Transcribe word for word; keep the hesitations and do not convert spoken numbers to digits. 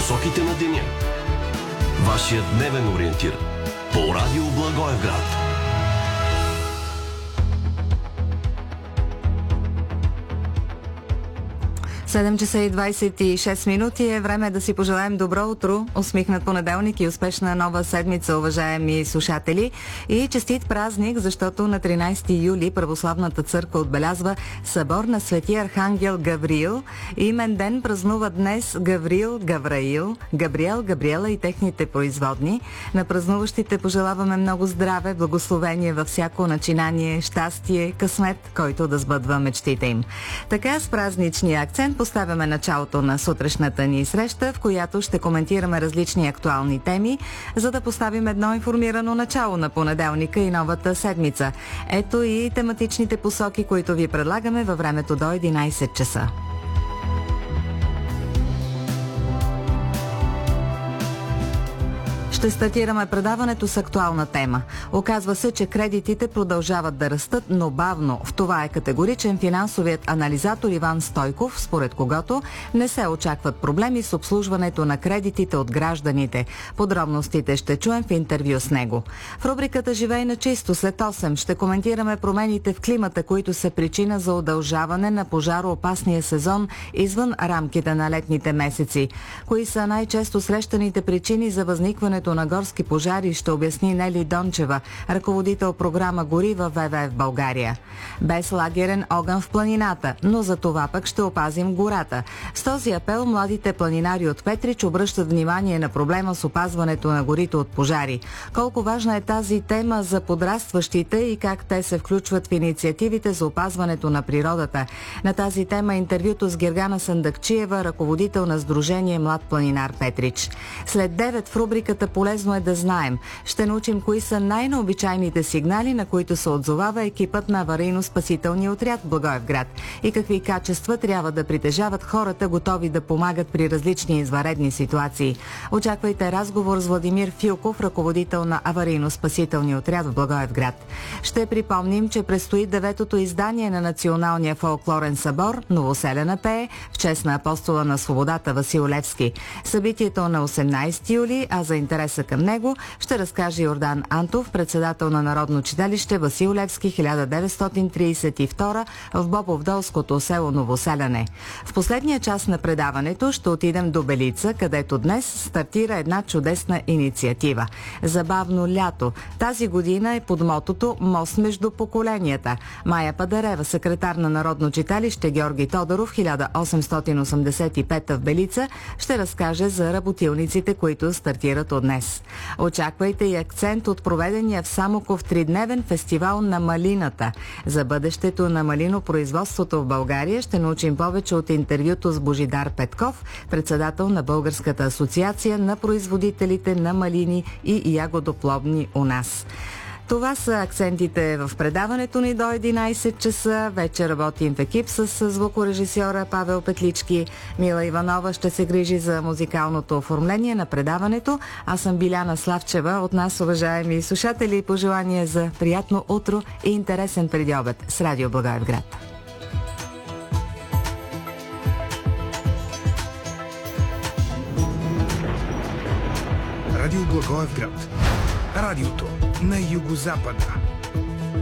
посоките на деня. Вашият дневен ориентир по радио Благоевград. седем часа и двайсет и шест минути е време да си пожелаем добро утро, усмихнат понеделник и успешна нова седмица, уважаеми слушатели. И честит празник, защото на тринайсети юли Православната църква отбелязва събор на Свети Архангел Гавриил. Имен ден празнува днес Гавриил, Гавраил, Габриел, Габриела и техните производни. На празнуващите пожелаваме много здраве, благословение във всяко начинание, щастие, късмет, който да сбъдва мечтите им. Така с празничния акцент поставяме началото на сутрешната ни среща, в която ще коментираме различни актуални теми, за да поставим едно информирано начало на понеделника и новата седмица. Ето и тематичните посоки, които ви предлагаме във времето до единайсет часа. Ще стартираме предаването с актуална тема. Оказва се, че кредитите продължават да растат, но бавно. В това е категоричен финансовият анализатор Иван Стойков, според когото не се очакват проблеми с обслужването на кредитите от гражданите. Подробностите ще чуем в интервю с него. В рубриката "Живей на чисто" след осем ще коментираме промените в климата, които са причина за удължаване на пожароопасния сезон извън рамките на летните месеци. Кои са най-често срещаните причини за възникването на горски пожари, ще обясни Нели Дончева, ръководител програма "Гори" във ВВФ в България. Без лагерен огън в планината, но за това пък ще опазим гората. С този апел младите планинари от Петрич обръщат внимание на проблема с опазването на горите от пожари. Колко важна е тази тема за подрастващите и как те се включват в инициативите за опазването на природата. На тази тема интервюто с Гергана Сандакчиева, ръководител на Сдружение Млад планинар Петрич. След девет в рубриката "Полезно е да знаем" ще научим кои са най-необичайните сигнали, на които се отзовава екипът на аварийно-спасителния отряд в Благоевград и какви качества трябва да притежават хората, готови да помагат при различни извънредни ситуации. Очаквайте разговор с Владимир Филков, ръководител на аварийно-спасителния отряд в Благоевград. Ще припомним, че предстои деветото издание на Националния фолклорен събор "Новоселена пее" в чест на апостола на свободата Васил Левски. Събитието на осемнайсети юли, а за интереса към него ще разкаже Йордан Антов, председател на Народно читалище Васил Левски хиляда деветстотин трийсет и втора в Бобовдолското село Новоселяне. В последния част на предаването ще отидем до Белица, където днес стартира една чудесна инициатива. Забавно лято. Тази година е под мотото "Мост между поколенията". Майя Падарева, секретар на Народно читалище Георги Тодоров хиляда осемстотин осемдесет и пета в Белица, ще разкаже за работилниците, които стартират от днес. Очаквайте и акцент от проведения в Самоков тридневен фестивал на малината. За бъдещето на малинопроизводството в България ще научим повече от интервюто с Божидар Петков, председател на Българската асоциация на производителите на малини и ягодоплодни у нас. Това са акцентите в предаването ни до единайсет часа. Вече работим в екип с звукорежисьора Павел Петлички. Мила Иванова ще се грижи за музикалното оформление на предаването. Аз съм Биляна Славчева. От нас, уважаеми слушатели, пожелание за приятно утро и интересен предобед с Радио Благоевград. Радио Благоевград. Радиото на югозапада.